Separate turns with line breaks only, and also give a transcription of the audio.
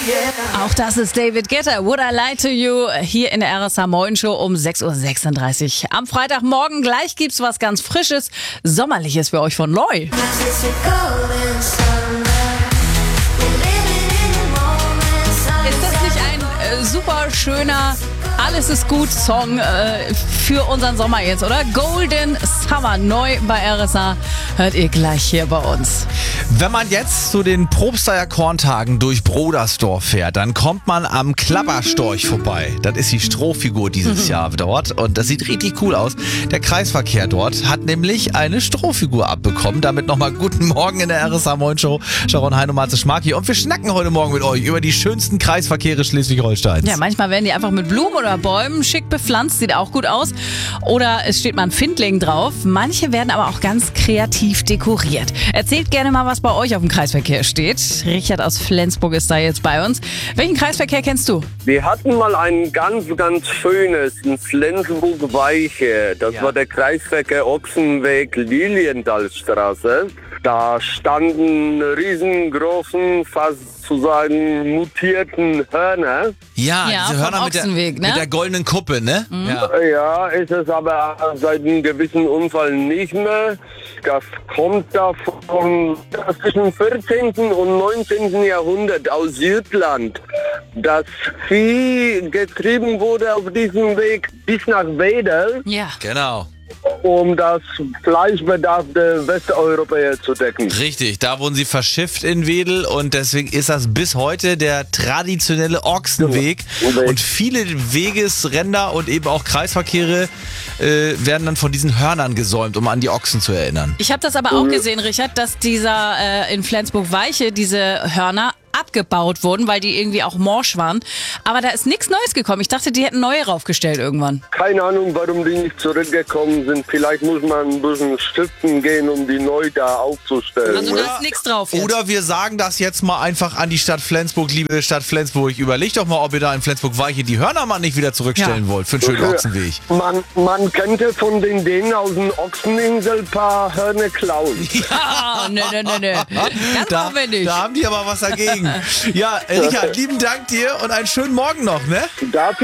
Auch das ist David Guetta, Would I Lie to You, hier in der RSA Morgen Show um 6.36 Uhr. Am Freitagmorgen gleich gibt's was ganz Frisches, Sommerliches für euch von Loi. Ist das nicht ein super schöner Alles ist gut Song für unseren Sommer jetzt, oder? Golden Summer, neu bei RSA, hört ihr gleich hier bei uns.
Wenn man jetzt zu den Probsteier Korntagen durch Brodersdorf fährt, dann kommt man am Klapperstorch vorbei. Das ist die Strohfigur dieses Jahr dort und das sieht richtig cool aus. Der Kreisverkehr dort hat nämlich eine Strohfigur abbekommen. Damit nochmal guten Morgen in der RSA Morgen Show. Sharon Hein und Matze Schmarki. Und wir schnacken heute Morgen mit euch über die schönsten Kreisverkehre Schleswig-Holsteins.
Ja, manchmal werden die einfach mit Blumen oder Bäumen schick bepflanzt, sieht auch gut aus. Oder es steht mal ein Findling drauf. Manche werden aber auch ganz kreativ dekoriert. Erzählt gerne mal, was bei euch auf dem Kreisverkehr steht. Richard aus Flensburg ist da jetzt bei uns. Welchen Kreisverkehr kennst du?
Wir hatten mal ein ganz schönes in Flensburg-Weiche. Das war der Kreisverkehr Ochsenweg Lilienthalstraße. Da standen riesengroßen, fast zu sagen mutierten Hörner.
Ja, diese Hörner
mit
der goldenen Kuppe, ne?
Mhm.
Ja, ist es aber seit einem gewissen Unfall nicht mehr. Das kommt da zwischen 14. und 19. Jahrhundert aus Jütland. Das Vieh getrieben wurde auf diesem Weg bis nach Wedel.
Ja.
Genau.
Um das Fleischbedarf der Westeuropäer zu decken.
Richtig, da wurden sie verschifft in Wedel und deswegen ist das bis heute der traditionelle Ochsenweg. Und viele Wegesränder und eben auch Kreisverkehre werden dann von diesen Hörnern gesäumt, um an die Ochsen zu erinnern.
Ich habe das aber auch gesehen, Richard, dass dieser in Flensburg-Weiche, diese Hörner abgebaut wurden, weil die irgendwie auch morsch waren. Aber da ist nichts Neues gekommen. Ich dachte, die hätten neue raufgestellt irgendwann.
Keine Ahnung, warum die nicht zurückgekommen sind. Vielleicht muss man ein bisschen stiften gehen, um die neu da aufzustellen.
Also da ist nichts drauf jetzt.
Oder wir sagen das jetzt mal einfach an die Stadt Flensburg. Liebe Stadt Flensburg, überlegt doch mal, ob ihr da in Flensburg-Weiche die Hörner mal nicht wieder zurückstellen wollt für einen schönen Ochsenweg.
Man könnte von den aus den Ochseninsel ein paar Hörner klauen.
Ja, ne. Ganz aufwendig.
Da haben die aber was dagegen. Ja, Richard, lieben Dank dir und einen schönen Morgen noch, ne?
Dafür